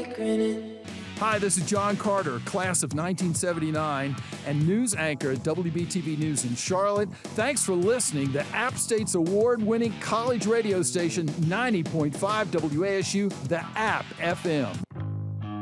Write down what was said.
be grinning. Hi, this is John Carter, class of 1979, and news anchor at WBTV News in Charlotte. Thanks for listening to App State's award-winning college radio station, 90.5 WASU, the App FM.